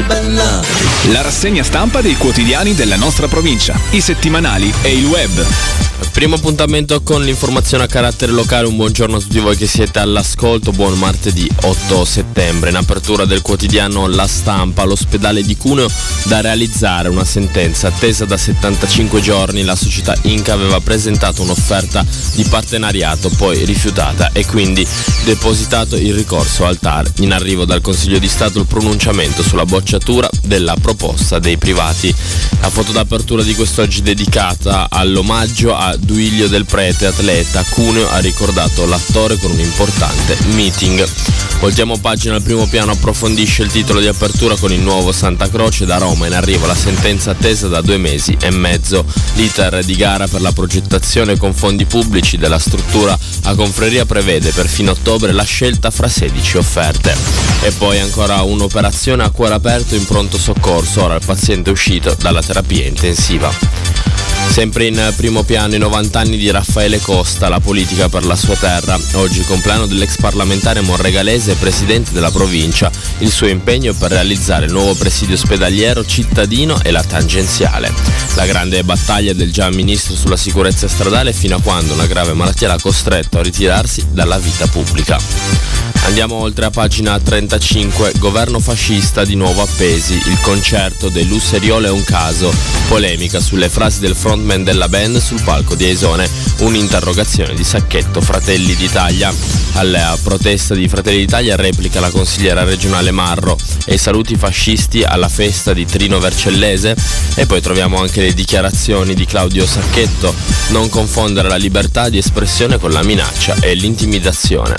bella. La rassegna stampa dei quotidiani della nostra provincia, i settimanali e il web. Primo appuntamento con l'informazione a carattere locale. Un buongiorno a tutti voi che siete all'ascolto. Buon martedì 8 settembre. In apertura del quotidiano La Stampa, l'ospedale di Cuneo da realizzare. Una sentenza attesa da 75 giorni. La società Inca aveva presentato un'offerta di partenariato, poi rifiutata, e quindi depositato il ricorso al TAR. In arrivo dal Consiglio di Stato il pronunciamento sulla bocciatura della proposta dei privati. La foto d'apertura di quest'oggi dedicata all'omaggio a Duilio Del Prete, atleta. Cuneo ha ricordato l'attore con un importante meeting. Voltiamo pagina al primo piano, approfondisce il titolo di apertura con il nuovo Santa Croce. Da Roma in arrivo la sentenza attesa da 2 mesi e mezzo. L'iter di gara per la progettazione con fondi pubblici della struttura a Confreria prevede per fine ottobre la scelta fra 16 offerte. E poi ancora un'operazione a cuore aperto in pronto soccorso. Ora il paziente è uscito dalla terapia intensiva. Sempre in primo piano i 90 anni di Raffaele Costa, la politica per la sua terra. Oggi il compleanno dell'ex parlamentare monregalese e presidente della provincia, il suo impegno per realizzare il nuovo presidio ospedaliero cittadino e la tangenziale. La grande battaglia del già ministro sulla sicurezza stradale fino a quando una grave malattia l'ha costretto a ritirarsi dalla vita pubblica. Andiamo oltre a pagina 35, governo fascista di nuovo appesi, il concerto dell'Usseriolo è un caso, polemica sulle frasi del frontman della band sul palco di Aisone, un'interrogazione di Sacchetto. Fratelli d'Italia, alla protesta di Fratelli d'Italia replica la consigliera regionale Marro, e i saluti fascisti alla festa di Trino Vercellese. E poi troviamo anche le dichiarazioni di Claudio Sacchetto, non confondere la libertà di espressione con la minaccia e l'intimidazione.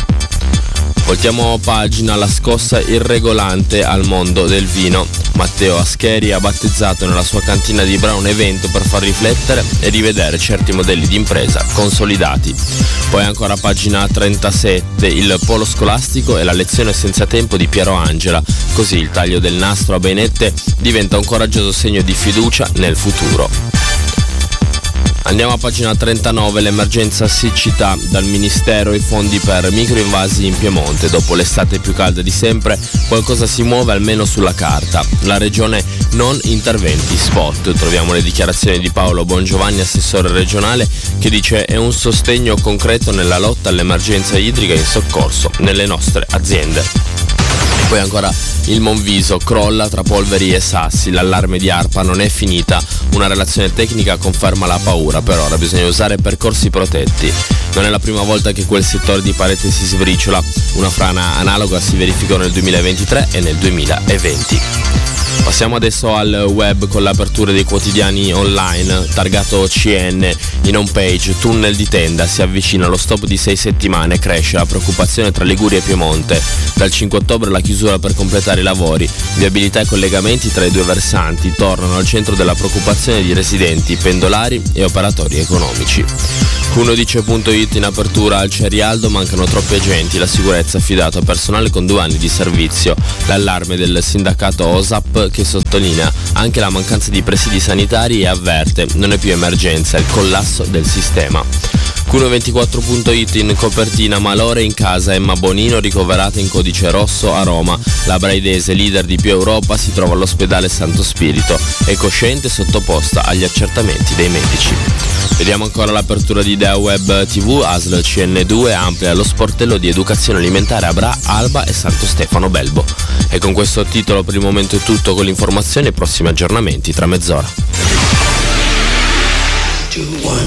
Voltiamo pagina, la scossa irregolante al mondo del vino. Matteo Ascheri ha battezzato nella sua cantina di Bra un evento per far riflettere e rivedere certi modelli di impresa consolidati. Poi ancora pagina 37, il polo scolastico e la lezione senza tempo di Piero Angela. Così il taglio del nastro a baionette diventa un coraggioso segno di fiducia nel futuro. Andiamo a pagina 39, l'emergenza siccità, dal Ministero i fondi per microinvasi in Piemonte. Dopo l'estate più calda di sempre, qualcosa si muove almeno sulla carta. La regione non interventi spot. Troviamo le dichiarazioni di Paolo Bongiovanni, assessore regionale, che dice è un sostegno concreto nella lotta all'emergenza idrica in soccorso nelle nostre aziende. Poi ancora il Monviso, crolla tra polveri e sassi, l'allarme di ARPA non è finita, una relazione tecnica conferma la paura, per ora bisogna usare percorsi protetti. Non è la prima volta che quel settore di parete si sbriciola, una frana analoga si verificò nel 2023 e nel 2020. Passiamo adesso al web con l'apertura dei quotidiani online. Targato CN, in home page, tunnel di Tenda, si avvicina allo stop di 6 settimane, cresce la preoccupazione tra Liguria e Piemonte. Dal 5 ottobre la chiusura per completare i lavori, viabilità e collegamenti tra i due versanti tornano al centro della preoccupazione di residenti, pendolari e operatori economici. Cuneo.it in apertura al Cerialdo, mancano troppi agenti, la sicurezza affidata a personale con 2 anni di servizio. L'allarme del sindacato OSAP, che sottolinea anche la mancanza di presidi sanitari e avverte non è più emergenza, il collasso del sistema. Cuneo24.it in copertina, malore in casa, Emma Bonino ricoverata in codice rosso a Roma. La braidese, leader di più Europa, si trova all'ospedale Santo Spirito, è cosciente e sottoposta agli accertamenti dei medici. Vediamo ancora l'apertura di Idea Web TV, ASL CN2 amplia lo sportello di educazione alimentare a Bra, Alba e Santo Stefano Belbo. E con questo titolo per il momento è tutto, con l'informazione e prossimi aggiornamenti tra mezz'ora. 2, 1.